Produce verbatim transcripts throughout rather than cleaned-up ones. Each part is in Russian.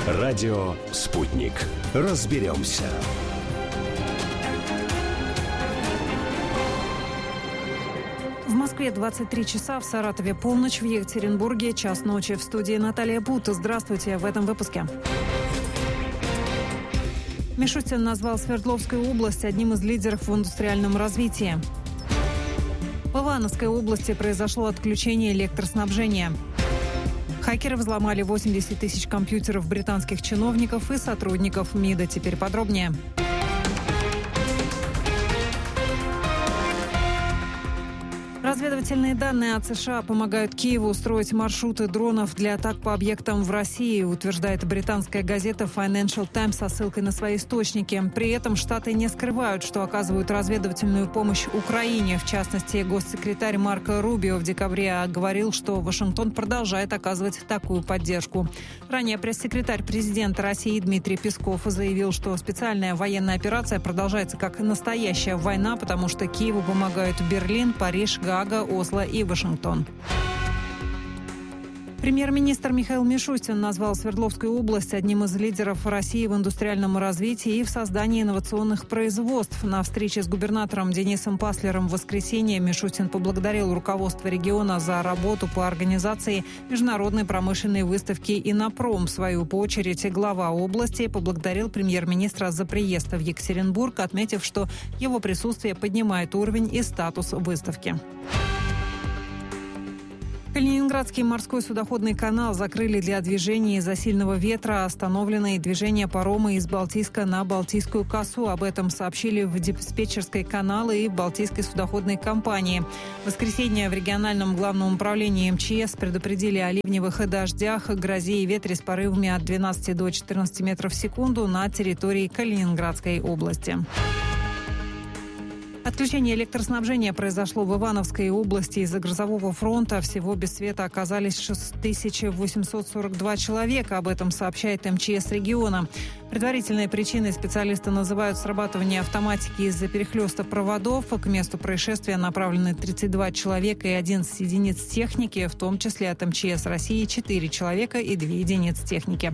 Радио «Спутник». Разберемся. В Москве двадцать три часа, в Саратове полночь, в Екатеринбурге час ночи. В студии Наталья Пута. Здравствуйте в этом выпуске. Мишустин назвал Свердловскую область одним из лидеров в индустриальном развитии. В Ивановской области произошло отключение электроснабжения. Хакеры взломали восемьдесят тысяч компьютеров британских чиновников и сотрудников МИДа. Теперь подробнее. Разведывательные данные от США помогают Киеву устроить маршруты дронов для атак по объектам в России, утверждает британская газета Financial Times со ссылкой на свои источники. При этом Штаты не скрывают, что оказывают разведывательную помощь Украине. В частности, госсекретарь Марко Рубио в декабре говорил, что Вашингтон продолжает оказывать такую поддержку. Ранее пресс-секретарь президента России Дмитрий Песков заявил, что специальная военная операция продолжается как настоящая война, потому что Киеву помогают Берлин, Париж, Гаага, Осло и Вашингтон. Премьер-министр Михаил Мишустин назвал Свердловскую область одним из лидеров России в индустриальном развитии и в создании инновационных производств. На встрече с губернатором Денисом Паслером в воскресенье Мишустин поблагодарил руководство региона за работу по организации международной промышленной выставки «Иннопром». В свою очередь, глава области поблагодарил премьер-министра за приезд в Екатеринбург, отметив, что его присутствие поднимает уровень и статус выставки. Калининградский морской судоходный канал закрыли для движения из-за сильного ветра. Остановлено и движение парома из Балтийска на Балтийскую косу. Об этом сообщили в диспетчерской канала и в Балтийской судоходной компании. В воскресенье в региональном главном управлении МЧС предупредили о ливневых дождях, грозе и ветре с порывами от двенадцати до четырнадцати метров в секунду на территории Калининградской области. Отключение электроснабжения произошло в Ивановской области из-за грозового фронта. Всего без света оказались шесть тысяч восемьсот сорок два человека. Об этом сообщает МЧС региона. Предварительные причины специалисты называют срабатывание автоматики из-за перехлёста проводов. К месту происшествия направлены тридцать два человека и одиннадцать единиц техники, в том числе от МЧС России четыре человека и две единицы техники.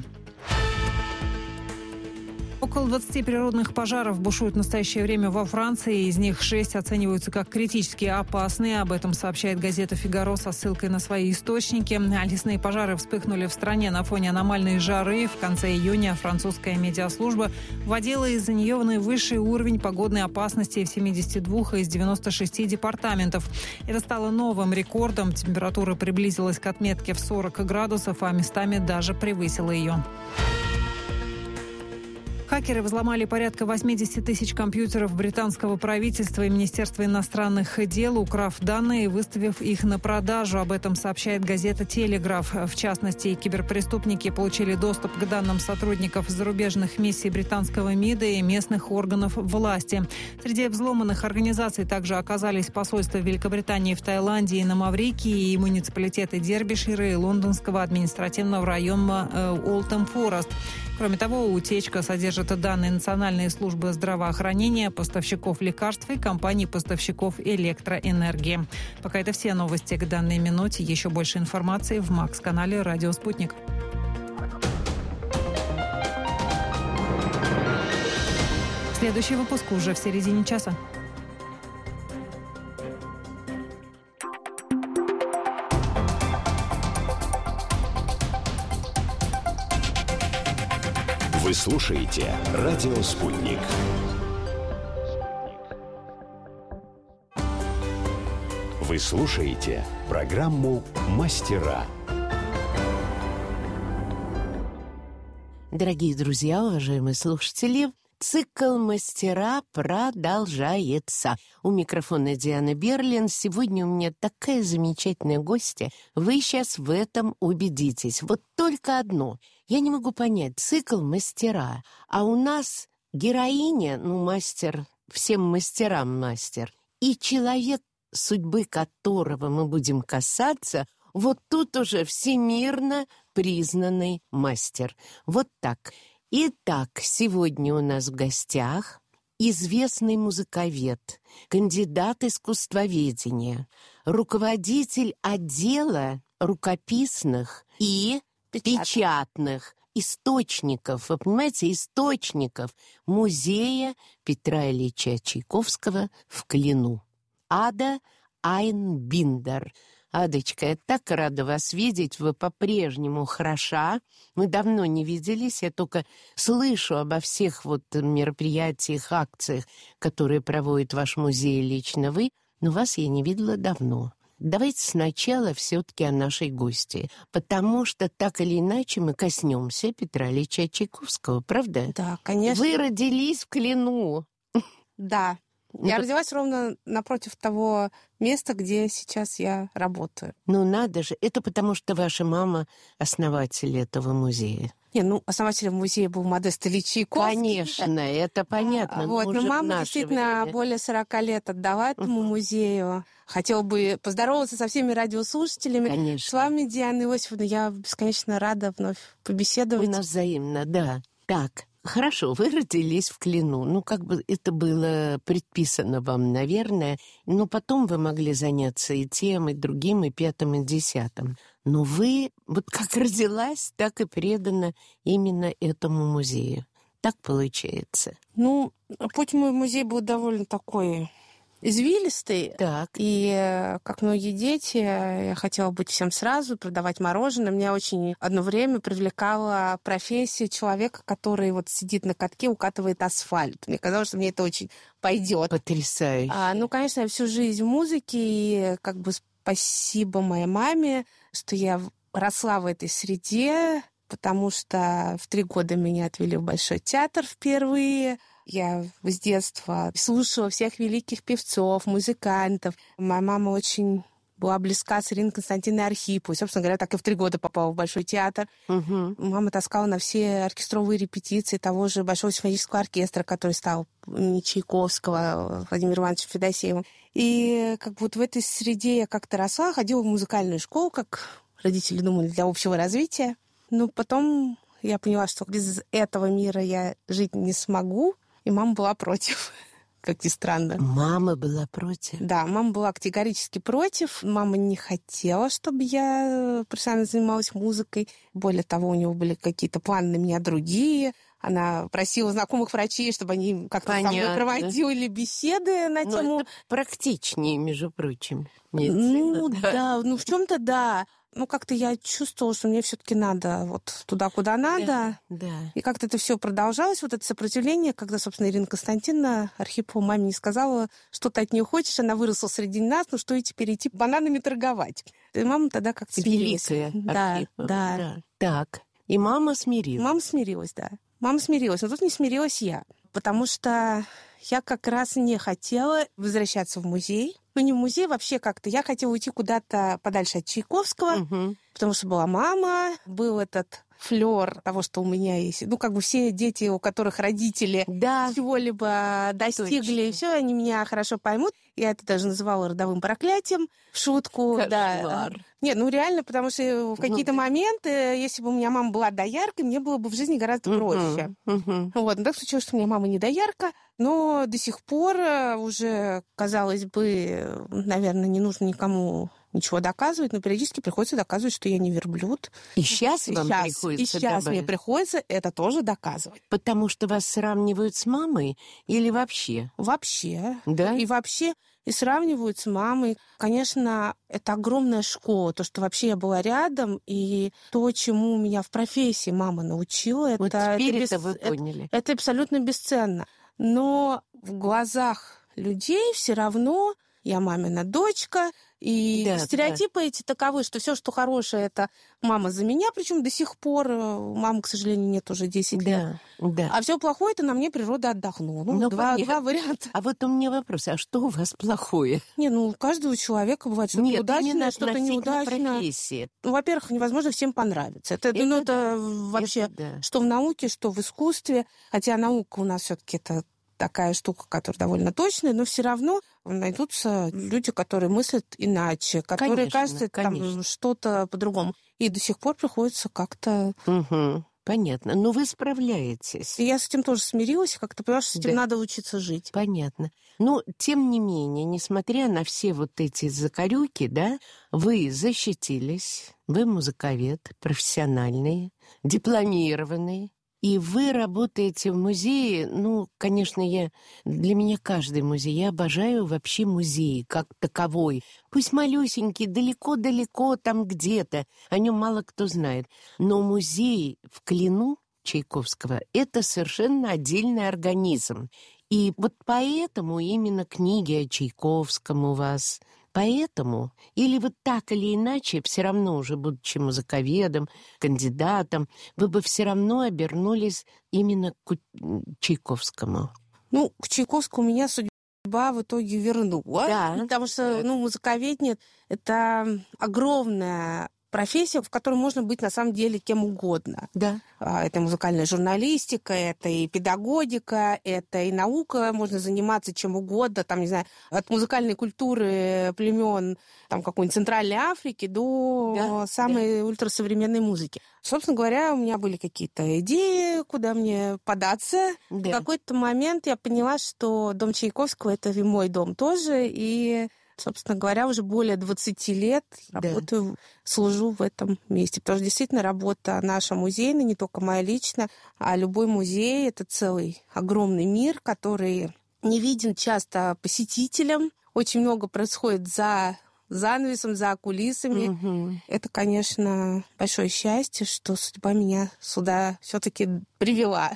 Около двадцати природных пожаров бушуют в настоящее время во Франции. Из них шесть оцениваются как критически опасные. Об этом сообщает газета «Фигаро» со ссылкой на свои источники. Лесные пожары вспыхнули в стране на фоне аномальной жары. В конце июня французская медиаслужба вводила из-за нее наивысший уровень погодной опасности в семидесяти двух из девяноста шести департаментов. Это стало новым рекордом. Температура приблизилась к отметке в сорок градусов, а местами даже превысила ее. Хакеры взломали порядка восемьдесят тысяч компьютеров британского правительства и Министерства иностранных дел, украв данные и выставив их на продажу. Об этом сообщает газета «Телеграф». В частности, киберпреступники получили доступ к данным сотрудников зарубежных миссий британского МИДа и местных органов власти. Среди взломанных организаций также оказались посольства Великобритании в Таиланде и на Маврикии, и муниципалитеты Дербишира и лондонского административного района Олтем-Форест. Кроме того, утечка содержит данные Национальной службы здравоохранения, поставщиков лекарств и компаний-поставщиков электроэнергии. Пока это все новости к данной минуте. Еще больше информации в Макс-канале «Радио Спутник». Следующий выпуск уже в середине часа. Вы слушаете «Радио Спутник». Вы слушаете программу «Мастера». Дорогие друзья, уважаемые слушатели, цикл «Мастера» продолжается. У микрофона Диана Берлин. Сегодня у меня такая замечательная гостья. Вы сейчас в этом убедитесь. Вот только одно. Я не могу понять. Цикл «Мастера». А у нас героиня, ну, мастер, всем мастерам мастер. И человек, судьбы которого мы будем касаться, вот тут уже всемирно признанный мастер. Вот так. Итак, сегодня у нас в гостях известный музыковед, кандидат искусствоведения, руководитель отдела рукописных и печатных источников, вы понимаете, источников музея Петра Ильича Чайковского в Клину. Ада Айнбиндер. Адочка, я так рада вас видеть, вы по-прежнему хороша. Мы давно не виделись, я только слышу обо всех вот мероприятиях, акциях, которые проводит ваш музей лично вы, но вас я не видела давно. Давайте сначала все-таки о нашей гости, потому что так или иначе мы коснемся Петра Ильича Чайковского, правда? Да, конечно. Вы родились в Клину. Да. Я родилась ровно напротив того места, где сейчас я работаю. Ну, надо же. Это потому, что ваша мама основатель этого музея. Не, ну, основателем музея был Модест Ильич Чайковский. Конечно, это понятно. Вот, но мама действительно время. более сорока лет отдала этому uh-huh. музею. Хотела бы поздороваться со всеми радиослушателями. Конечно. С вами, Диана Иосифовна, я бесконечно рада вновь побеседовать. У нас взаимно, да. Так, хорошо, вы родились в Клину. Ну, как бы это было предписано вам, наверное. Но потом вы могли заняться и тем, и другим, и пятым, и десятым. Но вы, вот как родилась, так и предана именно этому музею. Так получается. Ну, путь мой в музей был довольно такой извилистый. Так. И, как многие дети, я хотела быть всем сразу, продавать мороженое. Меня очень одно время привлекала профессия человека, который вот сидит на катке, укатывает асфальт. Мне казалось, что мне это очень пойдет. Потрясающе. А, ну, конечно, я всю жизнь в музыке, и как бы спасибо моей маме, что я росла в этой среде, потому что в три года меня отвели в Большой театр впервые. Я с детства слушала всех великих певцов, музыкантов. Моя мама очень была близка с Ириной Константиновной Архиповой. Собственно говоря, так и в три года попала в Большой театр. Угу. Мама таскала на все оркестровые репетиции того же Большого симфонического оркестра, который стал имени Чайковского, Владимиром Ивановичем Федосеевым. И как бы вот в этой среде я как-то росла, ходила в музыкальную школу, как родители думали, для общего развития. Но потом я поняла, что без этого мира я жить не смогу. И мама была против, как ни странно. Мама была против? Да, мама была категорически против. Мама не хотела, чтобы я профессионально занималась музыкой. Более того, у него были какие-то планы на меня другие. Она просила знакомых врачей, чтобы они как-то со мной проводили беседы на тему... Ну, это практичнее, между прочим. Медицина, ну, да. да, ну, в чем-то да. Ну, как-то я чувствовала, что мне все-таки надо вот туда, куда надо. Да, да. И как-то это все продолжалось, вот это сопротивление, когда, собственно, Ирина Константиновна Архипова маме не сказала, что ты от нее хочешь, она выросла среди нас, ну что и теперь идти бананами торговать. И мама тогда как-то смирилась. Великая Архипова. Да, да, да. Так, и мама смирилась. Мама смирилась, да. Мама смирилась, но тут не смирилась я, потому что я как раз не хотела возвращаться в музей. Ну, не в музей, вообще как-то. Я хотела уйти куда-то подальше от Чайковского, угу. потому что была мама, был этот флёр того, что у меня есть. Ну, как бы все дети, у которых родители да. чего-либо достигли, точно. И все, они меня хорошо поймут. Я это даже называла родовым проклятием в шутку. Кошмар. Да. Нет, ну реально, потому что в какие-то ну, моменты, если бы у меня мама была дояркой, мне было бы в жизни гораздо uh-huh. проще. Uh-huh. Вот, но так случилось, что у меня мама не доярка, но до сих пор уже, казалось бы, наверное, не нужно никому ничего доказывать, но периодически приходится доказывать, что я не верблюд. И сейчас вам сейчас, приходится И сейчас добавить. Мне приходится это тоже доказывать. Потому что вас сравнивают с мамой или вообще? Вообще. Да? И вообще, и сравнивают с мамой. Конечно, это огромная школа, то, что вообще я была рядом, и то, чему меня в профессии мама научила, вот это, теперь это, это вы поняли. Это, это абсолютно бесценно. Но в глазах людей все равно я мамина дочка, и да, стереотипы да. эти таковы, что все, что хорошее, это мама за меня, причем до сих пор мамы, к сожалению, нет уже десять да, лет. Да. А все плохое, это на мне природа отдохнула. Ну, ну два, два варианта. А вот у меня вопрос, а что у вас плохое? Не, ну, у каждого человека бывает что-то нет, удачное, что-то неудачное. Ну, во-первых, невозможно всем понравиться. Это, это, ну, это вообще, это, да. что в науке, что в искусстве. Хотя наука у нас все-таки это такая штука, которая довольно точная, но все равно найдутся люди, которые мыслят иначе, которые, конечно, кажется, конечно. Там что-то по-другому. И до сих пор приходится как-то... Угу. Понятно. Но вы справляетесь. И я с этим тоже смирилась, как-то поняла, что с этим да. надо учиться жить. Понятно. Но, тем не менее, несмотря на все вот эти закорюки, да, вы защитились, вы музыковед, профессиональный, дипломированный, и вы работаете в музее. Ну, конечно, я для меня каждый музей. Я обожаю вообще музей как таковой. Пусть малюсенький, далеко-далеко там где-то. О нем мало кто знает. Но музей в Клину Чайковского — это совершенно отдельный организм. И вот поэтому именно книги о Чайковском у вас. Поэтому, или вот так или иначе, все равно уже будучи музыковедом, кандидатом, вы бы все равно обернулись именно к Чайковскому. Ну, к Чайковскому меня судьба в итоге вернула. Да. Потому что, ну, музыковедение — это огромная профессия, в которой можно быть на самом деле кем угодно. Да. Это музыкальная журналистика, это и педагогика, это и наука, можно заниматься чем угодно, там, не знаю, от музыкальной культуры племен там, какой-нибудь Центральной Африки до да, самой да. ультрасовременной музыки. Собственно говоря, у меня были какие-то идеи, куда мне податься. Да. В какой-то момент я поняла, что дом Чайковского — это и мой дом тоже, и... Собственно говоря, уже более двадцати лет работаю, да. служу в этом месте. Потому что действительно работа наша музейная, не только моя личная, а любой музей — это целый огромный мир, который не виден часто посетителям. Очень много происходит за занавесом, за кулисами. Угу. Это, конечно, большое счастье, что судьба меня сюда все-таки привела.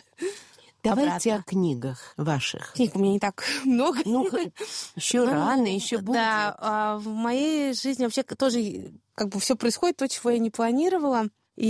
Давайте обратно. О книгах ваших. Книг у меня не так много. Ну, еще рано, еще будет. Да, а в моей жизни вообще тоже как бы все происходит, то, чего я не планировала.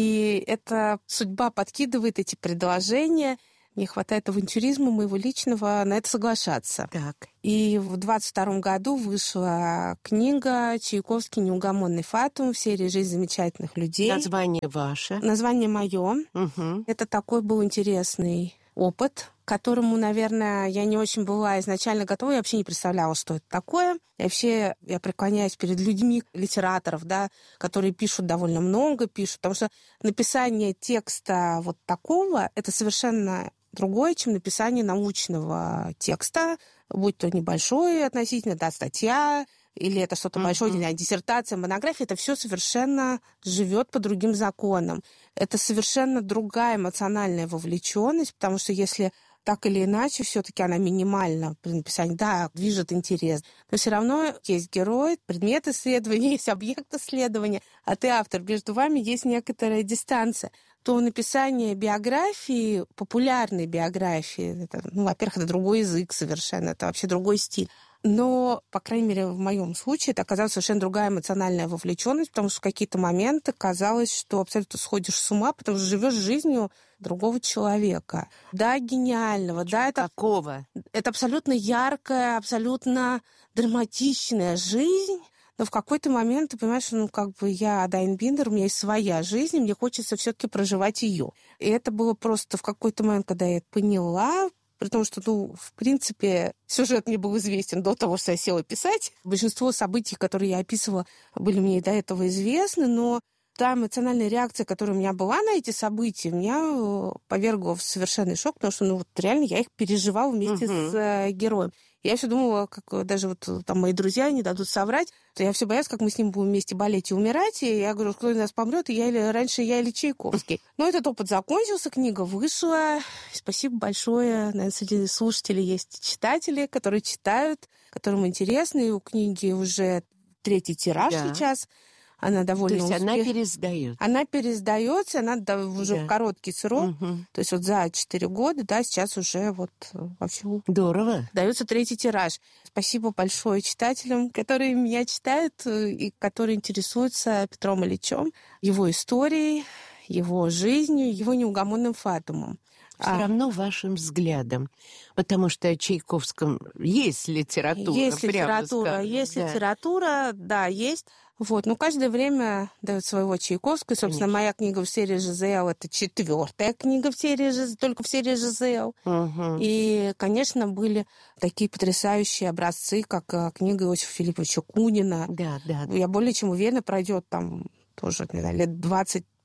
И эта судьба подкидывает эти предложения. Мне хватает авантюризма моего личного на это соглашаться. Так. И в двадцать втором году вышла книга «Чайковский. Неугомонный фатум» в серии «Жизнь замечательных людей». Название ваше. Название мое. Угу. Это такой был интересный опыт, к которому, наверное, я не очень была изначально готова. Я вообще не представляла, что это такое. И вообще я преклоняюсь перед людьми, литераторов, да, которые пишут довольно много, пишут. Потому что написание текста вот такого — это совершенно другое, чем написание научного текста, будь то небольшой относительно, да, статья, или это что-то mm-hmm. большое, не знаю, диссертация, монография, это все совершенно живет по другим законам. Это совершенно другая эмоциональная вовлеченность, потому что если так или иначе, все-таки она минимальна при написании, да, движет интерес. Но все равно есть герой, предмет исследования, есть объект исследования, а ты автор. Между вами есть некоторая дистанция. То написание биографии, популярной биографии, это, ну, во-первых, это другой язык совершенно, это вообще другой стиль. Но, по крайней мере, в моем случае это оказалась совершенно другая эмоциональная вовлеченность, потому что в какие-то моменты казалось, что абсолютно сходишь с ума, потому что живешь жизнью другого человека. Да, гениального, да, это... Какого? Это абсолютно яркая, абсолютно драматичная жизнь, но в какой-то момент ты понимаешь, что, ну, как бы я Дайн Биндер, у меня есть своя жизнь, и мне хочется все-таки проживать ее. И это было просто в какой-то момент, когда я это поняла, при том, что, ну, в принципе, сюжет мне был известен до того, что я села писать. Большинство событий, которые я описывала, были мне и до этого известны, но та эмоциональная реакция, которая у меня была на эти события, меня повергла в совершенный шок, потому что, ну, вот реально я их переживала вместе uh-huh. с э, героем. Я все думала, как даже вот там мои друзья не дадут соврать, то я все боялась, как мы с ним будем вместе болеть и умирать, и я говорю, кто из нас помрет, и я или раньше я или Чайковский. Но этот опыт закончился, книга вышла. Спасибо большое. Наверное, среди слушателей есть читатели, которые читают, которым интересно, и у книги уже третий тираж да. сейчас. Она довольно То есть успех... она переиздается? Она переиздается, она да, уже да. в короткий срок. Угу. То есть вот за четыре года, да, сейчас уже вот вовсю... Здорово. Дается третий тираж. Спасибо большое читателям, которые меня читают и которые интересуются Петром Ильичем, его историей, его жизнью, его неугомонным фатумом. Все а. равно вашим взглядом. Потому что о Чайковском есть литература. Есть литература, есть да. литература, да, есть. Вот, но каждое время дает своего Чайковского. Собственно, Конечно. Моя книга в серии ЖЗЛ — это четвертая книга в серии ЖЗЛ, только в серии ЖЗЛ. Угу. И, конечно, были такие потрясающие образцы, как книга Иосифа Филипповича Кунина. Да, да. Я более чем уверена, пройдет там тоже, не знаю, лет двадцать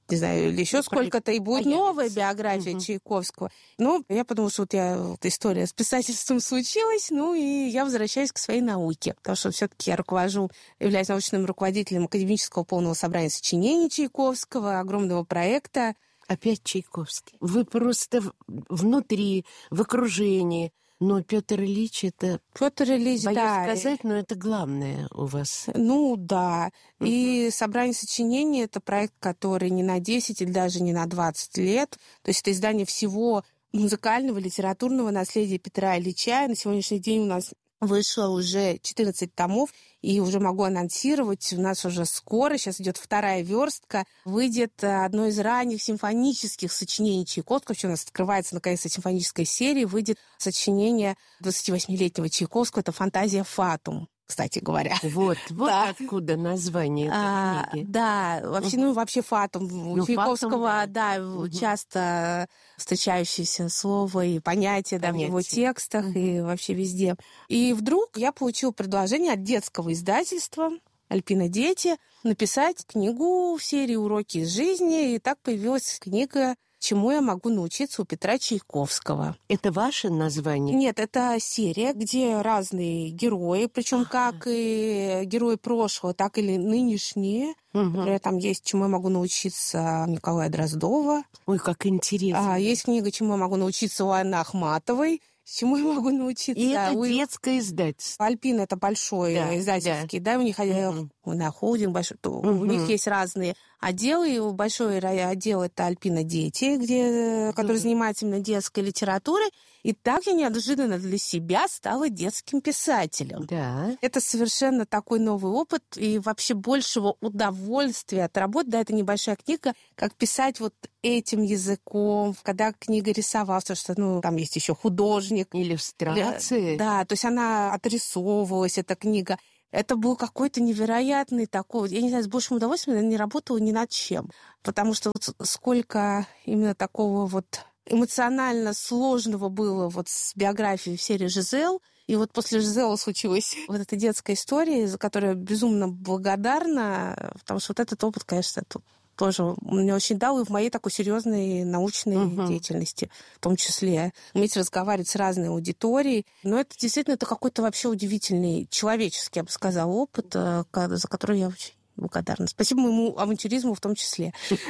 не знаю, или еще сколько-то, и будет появится. новая биография угу. Чайковского. Ну, я подумала, что вот я, вот история с писательством случилась, ну, и я возвращаюсь к своей науке, потому что все-таки я руковожу, являюсь научным руководителем академического полного собрания сочинений Чайковского, огромного проекта. Опять Чайковский. Вы просто внутри, в окружении. Но Петр Ильич это... Петр Ильич, боюсь да. сказать, но это главное у вас. Ну, да. Uh-huh. И собрание сочинений — это проект, который не на десять или даже не на двадцать лет. То есть это издание всего музыкального, литературного наследия Петра Ильича. И на сегодняшний день у нас вышло уже четырнадцать томов, и уже могу анонсировать, у нас уже скоро, сейчас идет вторая верстка, выйдет одно из ранних симфонических сочинений Чайковского. Вообще у нас открывается, наконец-то, симфоническая серия, выйдет сочинение двадцативосьмилетнего Чайковского, это «Фантазия Фатум», кстати говоря. Вот, вот да. откуда название этой а, книги. Да, вообще, ну, вообще «Фатум». У ну, Чайковского, фатум, да, да угу. часто встречающееся слово и понятие, да, в его текстах угу. и вообще везде. И вдруг я получила предложение от детского издательства «Альпина Дети» написать книгу в серии «Уроки из жизни», и так появилась книга «Чему я могу научиться у Петра Чайковского». Это ваше название? Нет, это серия, где разные герои, причем как и герои прошлого, так и нынешние. Угу. Например, там есть «Чему я могу научиться» Николая Дроздова. Ой, как интересно. А, есть книга «Чему я могу научиться» у Анны Ахматовой. Чему я могу научиться? И это у... детское издательство. «Альпина» — это большой да, издательский, да, да у них угу. на холдинг большой, то угу. у них есть разные отделы, и большой отдел — это «Альпина Дети», где, который угу. занимается именно детской литературой, и так я неожиданно для себя стала детским писателем. Да. Это совершенно такой новый опыт, и вообще большего удовольствия от работы, да, это небольшая книга, как писать вот этим языком, когда книга рисовалась, потому что, ну, там есть еще художник. Иллюстрации. Да, то есть она отрисовывалась, эта книга. Это был какой-то невероятный такой... Я не знаю, с большим удовольствием я не работала ни над чем. Потому что вот сколько именно такого вот эмоционально сложного было вот с биографией в серии «Жизел». И вот после «Жизела» случилась вот эта детская история, за которую я безумно благодарна, потому что вот этот опыт, конечно, тут тоже мне очень дал и в моей такой серьезной научной uh-huh. деятельности, в том числе. Уметь разговаривать с разной аудиторией. Но это действительно это какой-то вообще удивительный человеческий, я бы сказала, опыт, за который я очень благодарна. Спасибо моему авантюризму в том числе.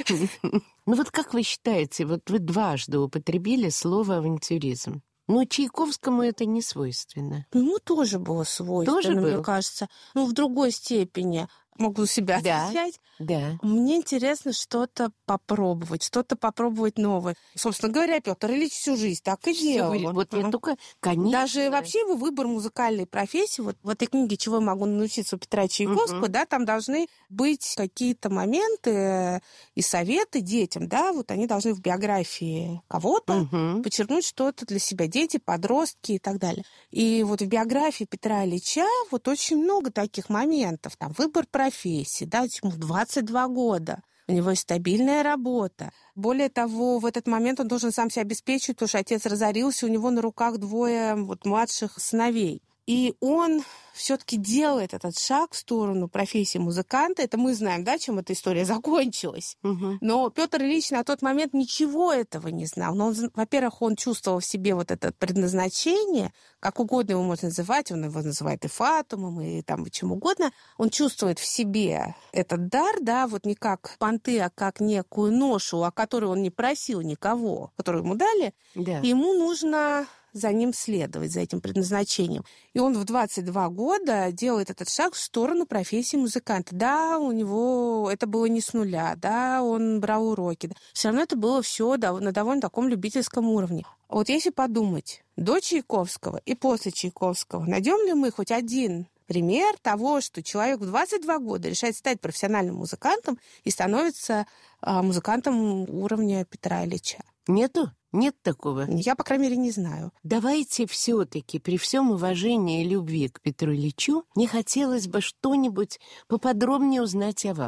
Ну вот как вы считаете, вот вы дважды употребили слово «авантюризм». Но Чайковскому это не свойственно. Ему тоже было свойственно, тоже мне кажется. Ну, в другой степени. Могу себя да, отвечать. Да. Мне интересно что-то попробовать, что-то попробовать новое. Собственно говоря, Петр Ильич всю жизнь так и делал. Вот я только, конечно. Даже вообще его выбор музыкальной профессии, вот в этой книге «Чего я могу научиться у Петра Чайковского», uh-huh. да, там должны быть какие-то моменты и советы детям, да, вот они должны в биографии кого-то uh-huh. подчеркнуть что-то для себя, дети, подростки и так далее. И вот в биографии Петра Ильича вот очень много таких моментов, там выбор профессии, профессии, да, ему двадцать два года, у него есть стабильная работа. Более того, в этот момент он должен сам себя обеспечивать, потому что отец разорился, у него на руках двое вот, младших сыновей. И он все-таки делает этот шаг в сторону профессии музыканта. Это мы знаем, да, чем эта история закончилась. Угу. Но Петр Ильич на тот момент ничего этого не знал. Но, он, во-первых, он чувствовал в себе вот это предназначение, как угодно его можно называть, он его называет и фатумом, и там чем угодно. Он чувствует в себе этот дар, да, вот не как понты, а как некую ношу, о которой он не просил никого, которую ему дали. Да. И ему нужно за ним следовать, за этим предназначением. И он в двадцать два года делает этот шаг в сторону профессии музыканта. Да, у него это было не с нуля, да, он брал уроки. Да. Все равно это было все на довольно таком любительском уровне. Вот если подумать, до Чайковского и после Чайковского, найдем ли мы хоть один пример того, что человек в двадцать два года решает стать профессиональным музыкантом и становится а, музыкантом уровня Петра Ильича? Нету? Нет такого? Я, по крайней мере, не знаю. Давайте все-таки, при всем уважении и любви к Петру Ильичу, мне хотелось бы что-нибудь поподробнее узнать о вас.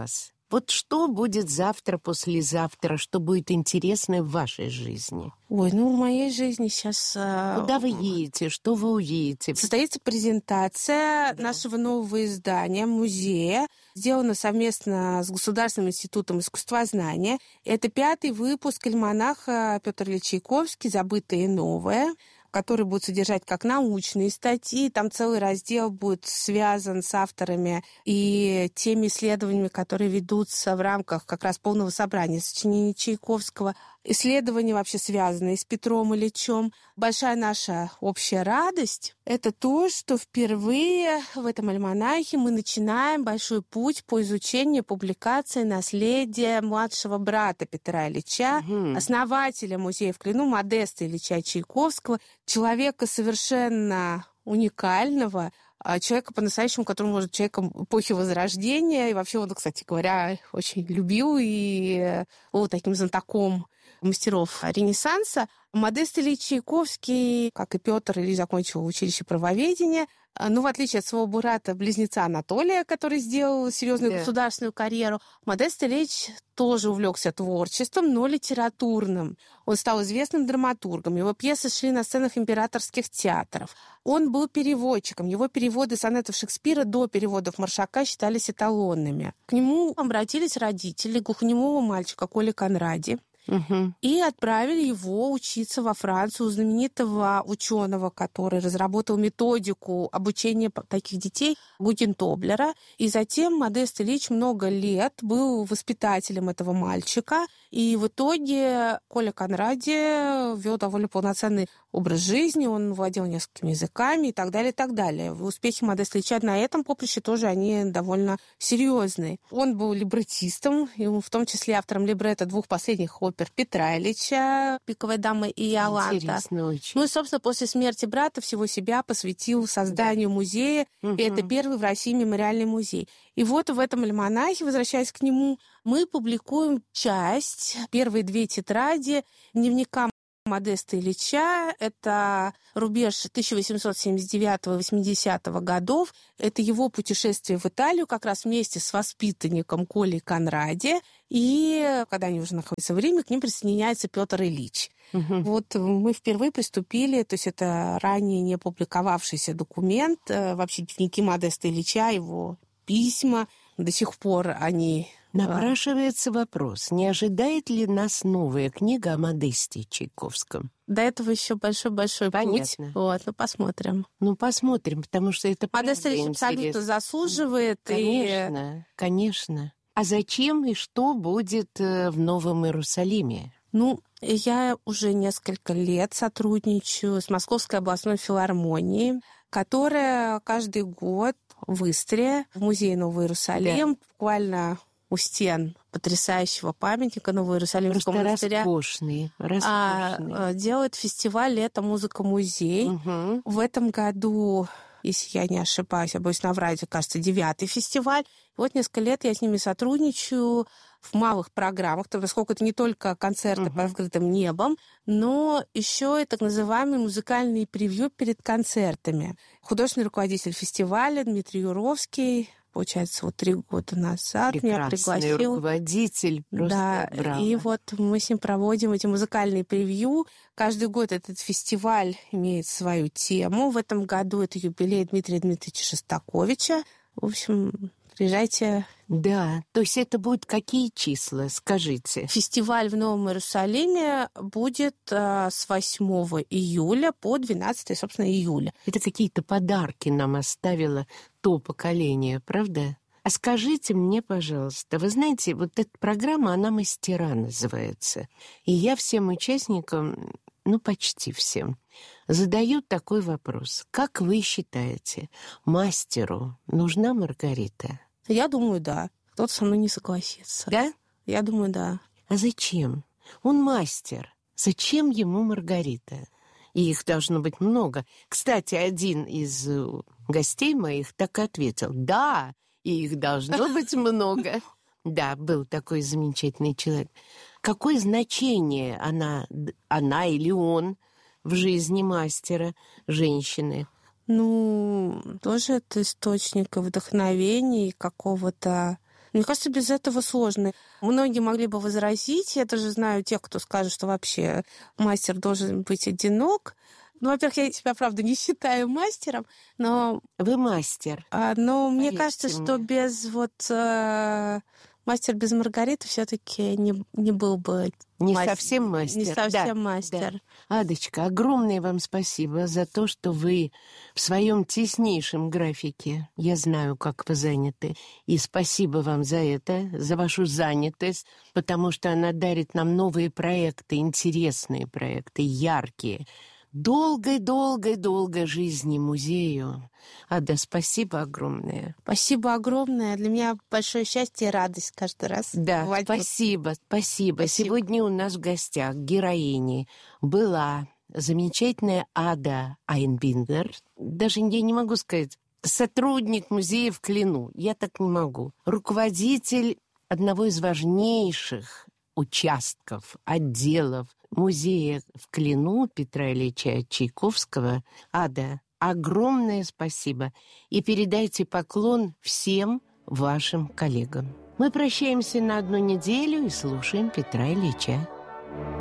Вот что будет завтра, послезавтра, что будет интересно в вашей жизни? Ой, ну в моей жизни сейчас... Куда вы едете? Что вы увидите? Состоится презентация Да. нашего нового издания, музея, сделана совместно с Государственным институтом искусствознания. Это пятый выпуск альманаха Петр Ильич Чайковский «Забытое и новое», который будет содержать как научные статьи. Там целый раздел будет связан с авторами и теми исследованиями, которые ведутся в рамках как раз полного собрания сочинений Чайковского. Исследования вообще связанные с Петром Ильичем. Большая наша общая радость — это то, что впервые в этом альманахе мы начинаем большой путь по изучению публикации наследия младшего брата Петра Ильича, Угу. основателя музея в Клину Модеста Ильича Чайковского, человека совершенно уникального, человека по-настоящему, который может быть человеком эпохи Возрождения. И вообще он, кстати говоря, очень любил и был таким знатоком мастеров Ренессанса. Модест Ильич Чайковский, как и Петр Ильич, закончил училище правоведения. Но в отличие от своего брата-близнеца Анатолия, который сделал серьезную Да. государственную карьеру, Модест Ильич тоже увлекся творчеством, но литературным. Он стал известным драматургом. Его пьесы шли на сценах императорских театров. Он был переводчиком. Его переводы сонетов Шекспира до переводов Маршака считались эталонными. К нему обратились родители глухонемого мальчика Коли Конради Угу. и отправили его учиться во Францию у знаменитого ученого, который разработал методику обучения таких детей, Гутентоблера. И затем Модест Ильич много лет был воспитателем этого мальчика. И в итоге Коля Конради вел довольно полноценный образ жизни, он владел несколькими языками и так далее, и так далее. Успехи Модеста Ильича на этом поприще тоже они довольно серьезные. Он был либреттистом, и в том числе автором либретто двух последних опер Петра Ильича «Пиковая дама» и «Иоланта». Интересно очень. Ну и, собственно, после смерти брата всего себя посвятил созданию музея. Мгм. И это первый в России мемориальный музей. И вот в этом альманахе, возвращаясь к нему, мы публикуем часть, первые две тетради дневника Модеста Ильича. Это рубеж тысяча восемьсот семьдесят девятого — восьмидесятого годов. Это его путешествие в Италию как раз вместе с воспитанником Колей Конради. И когда они уже находятся в Риме, к ним присоединяется Петр Ильич. Угу. Вот мы впервые приступили, то есть это ранее не публиковавшийся документ, э, вообще дневники Модеста Ильича, его письма, до сих пор они... Напрашивается вопрос, не ожидает ли нас новая книга о Модесте Чайковском? До этого еще большой-большой путь. Понятно. Вот, ну посмотрим. Ну, посмотрим, потому что это Модест правда Ильич абсолютно интересно. заслуживает. И... Конечно, конечно. А зачем и что будет э, в Новом Иерусалиме? Ну, я уже несколько лет сотрудничаю с Московской областной филармонией, которая каждый год в Истре, в музее Новый Иерусалим, Да. буквально у стен потрясающего памятника Новоиерусалимского Просто монастыря, роскошный, роскошный. а, делает фестиваль «Лето, музыка, музей». Угу. В этом году, если я не ошибаюсь, я боюсь наврать, кажется, девятый фестиваль. И вот несколько лет я с ними сотрудничаю в малых программах, поскольку это не только концерты Мгм. под открытым небом, но еще и так называемые музыкальные превью перед концертами. Художественный руководитель фестиваля Дмитрий Юровский, получается, вот три года назад меня Прекрасный пригласил. руководитель, просто Да, браво. и вот мы с ним проводим эти музыкальные превью. Каждый год этот фестиваль имеет свою тему. В этом году это юбилей Дмитрия Дмитриевича Шостаковича. В общем, приезжайте. Да, то есть это будут какие числа, скажите? Фестиваль в Новом Иерусалиме будет а, с восьмого июля по двенадцатое, собственно, июля. Это какие-то подарки нам оставило то поколение, правда? А скажите мне, пожалуйста, вы знаете, вот эта программа, она «Мастера» называется. И я всем участникам, ну, почти всем, задаю такой вопрос. Как вы считаете, мастеру нужна Маргарита? Я думаю, да. Кто-то со мной не согласится. Да? Я думаю, да. А зачем? Он мастер. Зачем ему Маргарита? И их должно быть много. Кстати, один из э, гостей моих так и ответил. Да, и их должно быть много. Да, был такой замечательный человек. Какое значение она, она или он в жизни мастера, женщины? Ну, тоже это источник вдохновения и какого-то Мне кажется, без этого сложно. Многие могли бы возразить, я тоже знаю тех, кто скажет, что вообще мастер должен быть одинок. Ну, во-первых, я себя, правда, не считаю мастером, но... Вы мастер. А, но мне Поверьте кажется, мне. что без вот... Э, мастер без Маргариты все-таки не, не был бы... Не мастер, совсем мастер. Не совсем Да, мастер. да. Адочка, огромное вам спасибо за то, что вы в своем теснейшем графике, я знаю, как вы заняты, и спасибо вам за это, за вашу занятость, потому что она дарит нам новые проекты, интересные проекты, яркие. Долгой-долгой-долгой жизни музею. Ада, спасибо огромное. Спасибо огромное. Для меня большое счастье и радость каждый раз. Да, бывать. спасибо, спасибо, Спасибо. Сегодня у нас в гостях героини была замечательная Ада Айнбиндер. Даже я не могу сказать, сотрудник музея в Клину. Я так не могу. Руководитель одного из важнейших участков, отделов музея в Клину Петра Ильича Чайковского. Ада, огромное спасибо. И передайте поклон всем вашим коллегам. Мы прощаемся на одну неделю и слушаем Петра Ильича.